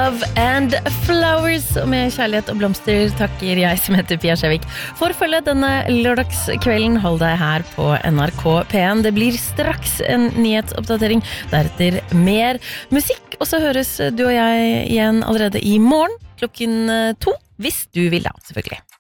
Love and Flowers. Og med kjærlighet og blomster takker jeg som heter Pia Skjevik for følge denne lørdagskvelden. Hold deg her på NRK P1. Det blir straks en nyhetsoppdatering, deretter mer musikk. Og så høres du og jeg igjen allerede i morgen klokken 2, hvis du vil da, selvfølgelig.